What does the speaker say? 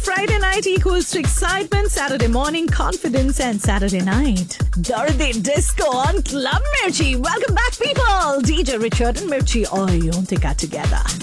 Friday night equals to excitement, Saturday morning confidence, and Saturday night Dirty Disco on Club Mirchi. Welcome back, people. DJ Richard and Mirchi Oyontika together.